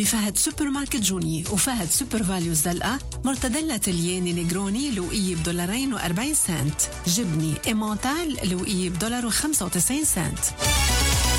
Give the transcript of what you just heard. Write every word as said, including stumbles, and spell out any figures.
بفهد سوبر ماركت جوني وفهد سوبر فاليو زلقة. مرتديلا تلياني نيجروني لوقية بدولارين وأربعين سنت. جبني إيمونتال لوقية بدولار وخمسة وتسعين سنت.